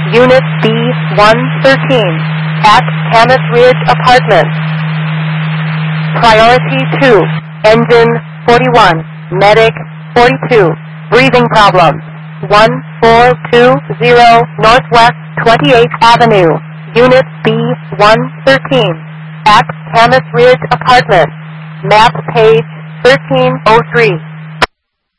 Unit B-113 at Camas Ridge Apartments. Priority 2, Engine 41, Medic 42, breathing problems. 1420 Northwest 28th Avenue, Unit B-113 at Camas Ridge Apartments. Map page 1303.